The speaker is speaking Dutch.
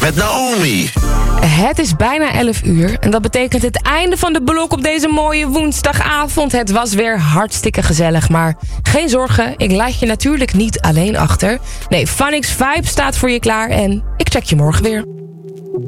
met Naomi. Het is bijna 11 uur en dat betekent het einde van de blok op deze mooie woensdagavond. Het was weer hartstikke gezellig, maar geen zorgen, ik laat je natuurlijk niet alleen achter. Nee, Phonics Vibe staat voor je klaar en ik check je morgen weer.